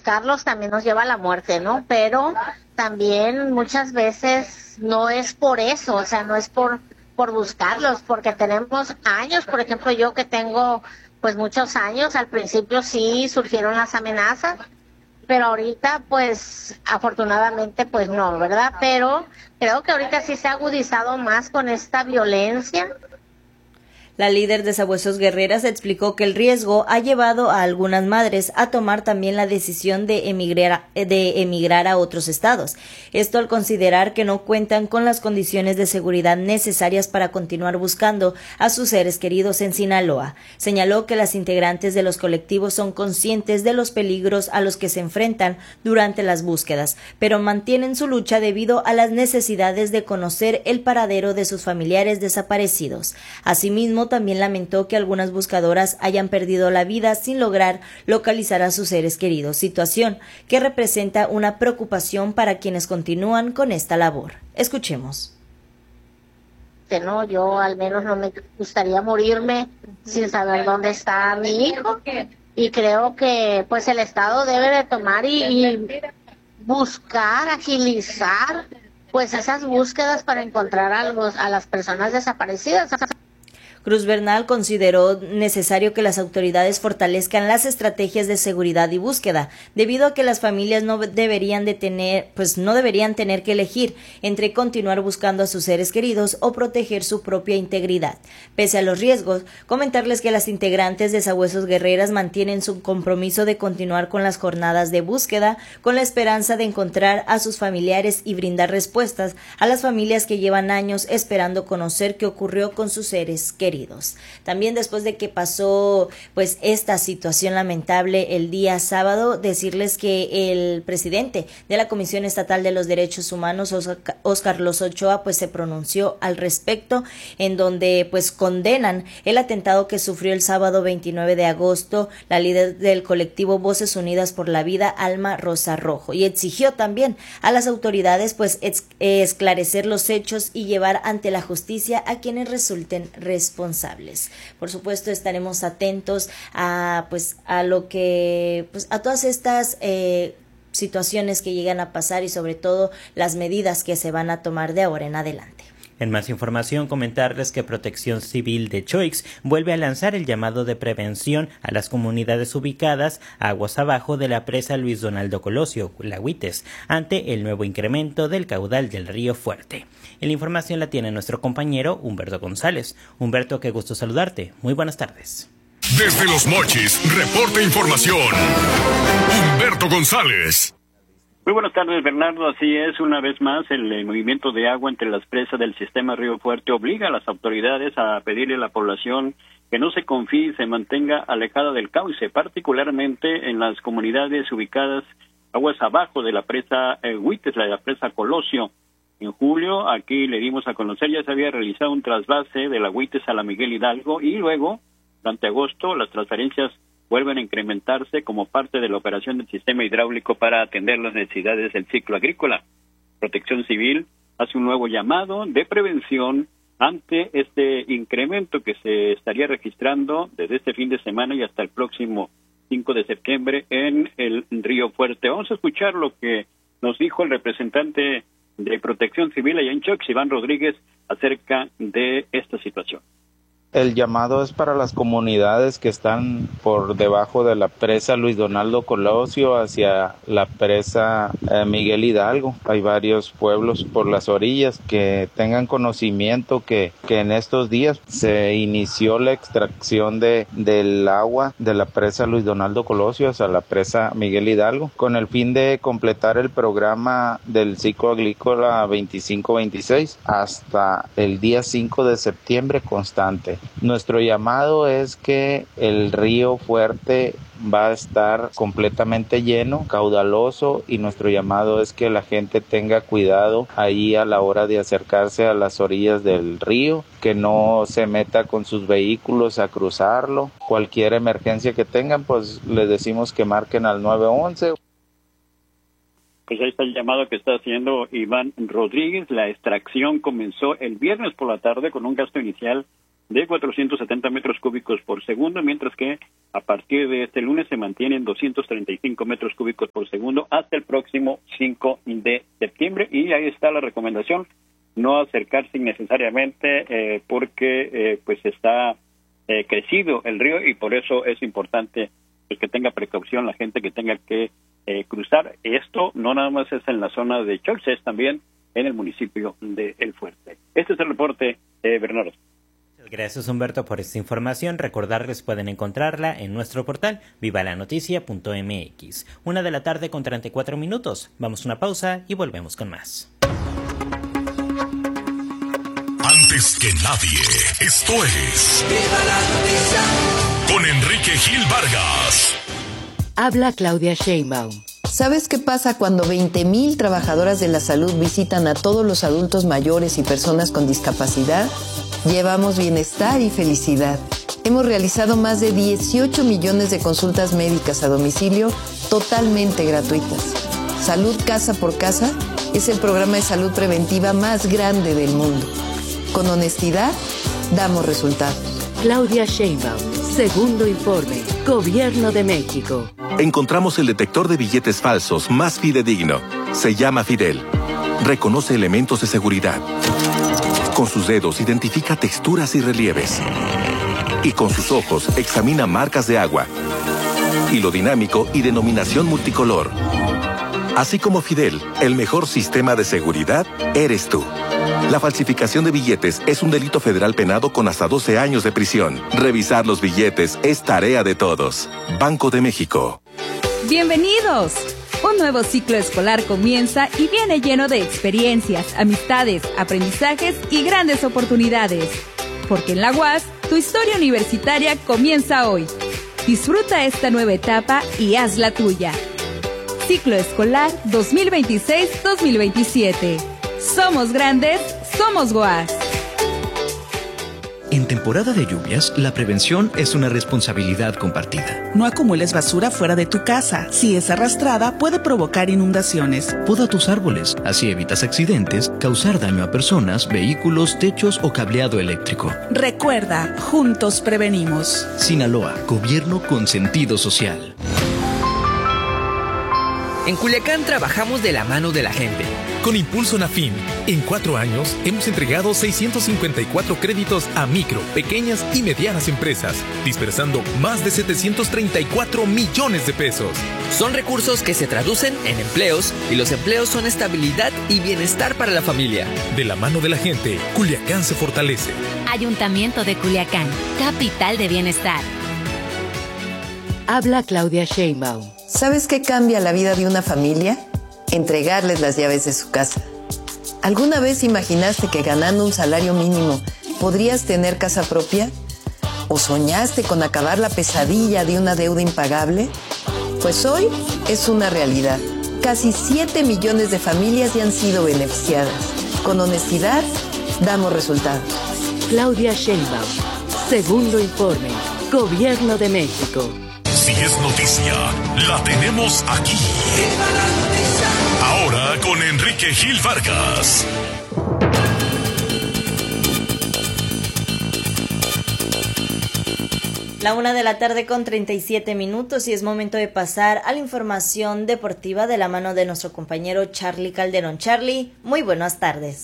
buscarlos también nos lleva a la muerte, ¿no? Pero también muchas veces no es por eso, o sea, no es por buscarlos, porque tenemos años, por ejemplo, yo que tengo pues muchos años, al principio sí surgieron las amenazas, pero ahorita pues afortunadamente pues no, ¿verdad? Pero creo que ahorita sí se ha agudizado más con esta violencia. La líder de Sabuesos Guerreras explicó que el riesgo ha llevado a algunas madres a tomar también la decisión de emigrar a otros estados. Esto al considerar que no cuentan con las condiciones de seguridad necesarias para continuar buscando a sus seres queridos en Sinaloa. Señaló que las integrantes de los colectivos son conscientes de los peligros a los que se enfrentan durante las búsquedas, pero mantienen su lucha debido a las necesidades de conocer el paradero de sus familiares desaparecidos. Asimismo, también lamentó que algunas buscadoras hayan perdido la vida sin lograr localizar a sus seres queridos, situación que representa una preocupación para quienes continúan con esta labor. Escuchemos. No, yo al menos no me gustaría morirme sin saber dónde está mi hijo, y creo que pues el Estado debe de tomar y buscar, agilizar pues esas búsquedas para encontrar a las personas desaparecidas. Cruz Bernal consideró necesario que las autoridades fortalezcan las estrategias de seguridad y búsqueda, debido a que las familias no deberían tener que elegir entre continuar buscando a sus seres queridos o proteger su propia integridad. Pese a los riesgos, comentarles que las integrantes de Sabuesos Guerreras mantienen su compromiso de continuar con las jornadas de búsqueda, con la esperanza de encontrar a sus familiares y brindar respuestas a las familias que llevan años esperando conocer qué ocurrió con sus seres queridos. También después de que pasó pues esta situación lamentable el día sábado, decirles que el presidente de la Comisión Estatal de los Derechos Humanos, Óscar Los Ochoa, pues se pronunció al respecto, en donde pues condenan el atentado que sufrió el sábado 29 de agosto la líder del colectivo Voces Unidas por la Vida, Alma Rosa Rojo, y exigió también a las autoridades pues esclarecer los hechos y llevar ante la justicia a quienes resulten responsables. Por supuesto, estaremos atentos a lo que a todas estas situaciones que llegan a pasar y sobre todo las medidas que se van a tomar de ahora en adelante. En más información, comentarles que Protección Civil de Choix vuelve a lanzar el llamado de prevención a las comunidades ubicadas aguas abajo de la presa Luis Donaldo Colosio, La Huites, ante el nuevo incremento del caudal del río Fuerte. Y la información la tiene nuestro compañero Humberto González. Humberto, qué gusto saludarte. Muy buenas tardes. Desde Los Mochis, reporta información. Humberto González. Muy buenas tardes, Bernardo. Así es, una vez más, el movimiento de agua entre las presas del sistema Río Fuerte obliga a las autoridades a pedirle a la población que no se confíe y se mantenga alejada del cauce, particularmente en las comunidades ubicadas aguas abajo de la presa Huites, la presa Colosio. En julio, aquí le dimos a conocer, ya se había realizado un trasvase de la Huites a la Miguel Hidalgo, y luego, durante agosto, las transferencias vuelven a incrementarse como parte de la operación del sistema hidráulico para atender las necesidades del ciclo agrícola. Protección Civil hace un nuevo llamado de prevención ante este incremento que se estaría registrando desde este fin de semana y hasta el próximo 5 de septiembre en el Río Fuerte. Vamos a escuchar lo que nos dijo el representante de Protección Civil allá en Choix, Iván Rodríguez, acerca de esta situación. El llamado es para las comunidades que están por debajo de la presa Luis Donaldo Colosio hacia la presa Miguel Hidalgo. Hay varios pueblos por las orillas que tengan conocimiento que en estos días se inició la extracción del agua de la presa Luis Donaldo Colosio hacia la presa Miguel Hidalgo, con el fin de completar el programa del ciclo agrícola 25-26 hasta el día 5 de septiembre constante. Nuestro llamado es que el río Fuerte va a estar completamente lleno, caudaloso, y nuestro llamado es que la gente tenga cuidado ahí a la hora de acercarse a las orillas del río, que no se meta con sus vehículos a cruzarlo. Cualquier emergencia que tengan, pues les decimos que marquen al 911. Pues ahí está el llamado que está haciendo Iván Rodríguez. La extracción comenzó el viernes por la tarde con un gasto inicial de 470 metros cúbicos por segundo, mientras que a partir de este lunes se mantienen 235 metros cúbicos por segundo hasta el próximo 5 de septiembre. Y ahí está la recomendación, no acercarse innecesariamente porque pues está crecido el río, y por eso es importante pues, que tenga precaución la gente que tenga que cruzar. Esto no nada más es en la zona de Choix, es también en el municipio de El Fuerte. Este es el reporte, Bernardo. Gracias, Humberto, por esta información. Recordarles, pueden encontrarla en nuestro portal vivalanoticia.mx. 1:34 p.m. Vamos a una pausa y volvemos con más. Antes que nadie, esto es Viva la Noticia con Enrique Gil Vargas. Habla Claudia Sheinbaum. ¿Sabes qué pasa cuando 20,000 trabajadoras de la salud visitan a todos los adultos mayores y personas con discapacidad? Llevamos bienestar y felicidad. Hemos realizado más de 18 millones de consultas médicas a domicilio totalmente gratuitas. Salud Casa por Casa es el programa de salud preventiva más grande del mundo. Con honestidad, damos resultados. Claudia Sheinbaum, segundo informe, Gobierno de México. Encontramos el detector de billetes falsos más fidedigno. Se llama Fidel. Reconoce elementos de seguridad. Con sus dedos identifica texturas y relieves. Y con sus ojos examina marcas de agua. Hilo dinámico y denominación multicolor. Así como Fidel, el mejor sistema de seguridad eres tú. La falsificación de billetes es un delito federal penado con hasta 12 años de prisión. Revisar los billetes es tarea de todos. Banco de México. ¡Bienvenidos! Un nuevo ciclo escolar comienza y viene lleno de experiencias, amistades, aprendizajes y grandes oportunidades. Porque en la UAS, tu historia universitaria comienza hoy. Disfruta esta nueva etapa y haz la tuya. Ciclo escolar 2026-2027. Somos grandes, somos UAS. En temporada de lluvias, la prevención es una responsabilidad compartida. No acumules basura fuera de tu casa. Si es arrastrada, puede provocar inundaciones. Poda tus árboles, así evitas accidentes, causar daño a personas, vehículos, techos o cableado eléctrico. Recuerda, juntos prevenimos. Sinaloa, gobierno con sentido social. En Culiacán trabajamos de la mano de la gente. Con Impulso Nafin, en 4 años hemos entregado 654 créditos a micro, pequeñas y medianas empresas, dispersando más de 734 millones de pesos. Son recursos que se traducen en empleos, y los empleos son estabilidad y bienestar para la familia. De la mano de la gente, Culiacán se fortalece. Ayuntamiento de Culiacán, capital de bienestar. Habla Claudia Sheinbaum. ¿Sabes qué cambia la vida de una familia? Entregarles las llaves de su casa. ¿Alguna vez imaginaste que ganando un salario mínimo podrías tener casa propia? ¿O soñaste con acabar la pesadilla de una deuda impagable? Pues hoy es una realidad. Casi 7 millones de familias ya han sido beneficiadas. Con honestidad, damos resultados. Claudia Sheinbaum, segundo informe, Gobierno de México. Si es noticia, la tenemos aquí. Ahora con Enrique Gil Vargas. La 1:37 p.m. y es momento de pasar a la información deportiva de la mano de nuestro compañero Charlie Calderón. Charlie, muy buenas tardes.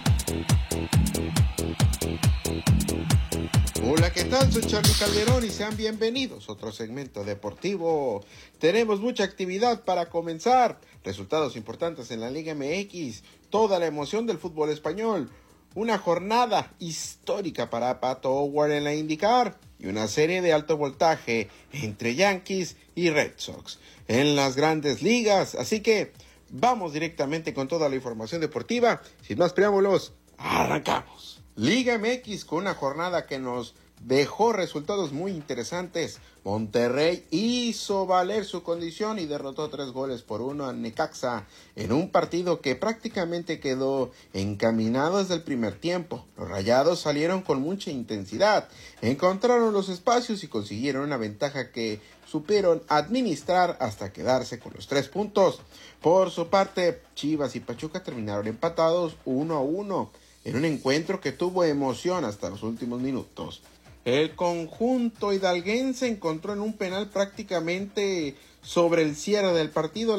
Hola, ¿qué tal? Soy Charlie Calderón y sean bienvenidos a otro segmento deportivo. Tenemos mucha actividad para comenzar. Resultados importantes en la Liga MX. Toda la emoción del fútbol español. Una jornada histórica para Pato O'Ward en la IndyCar. Y una serie de alto voltaje entre Yankees y Red Sox en las grandes ligas. Así que vamos directamente con toda la información deportiva. Sin más preámbulos, arrancamos. Liga MX con una jornada que nos dejó resultados muy interesantes. Monterrey hizo valer su condición y derrotó 3-1 a Necaxa en un partido que prácticamente quedó encaminado desde el primer tiempo. Los Rayados salieron con mucha intensidad, encontraron los espacios y consiguieron una ventaja que supieron administrar hasta quedarse con los 3 puntos. Por su parte, Chivas y Pachuca terminaron empatados 1-1. en un encuentro que tuvo emoción hasta los últimos minutos. El conjunto hidalguense encontró en un penal prácticamente sobre el cierre del partido